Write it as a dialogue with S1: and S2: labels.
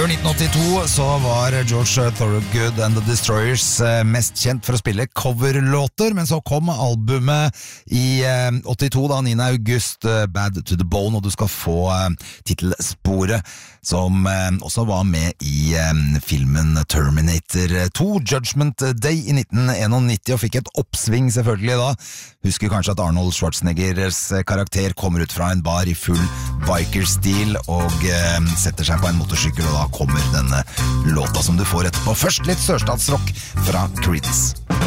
S1: Før 1982 så var George Thorogood and the Destroyers mest kjent for å spille coverlåter, men så kom albumet i 82 da, 9. august, Bad to the Bone, og du skal få titelsporet som også var med i filmen Terminator 2, Judgment Day i 1991, og fikk et oppsving selvfølgelig da. Husker kanskje at Arnold Schwarzeneggers karakter kommer ut fra en bar i full biker-stil og setter seg på en motorsykkel, og da kommer denne låta som du får etterpå. Først litt sørstatsrock fra Creedence.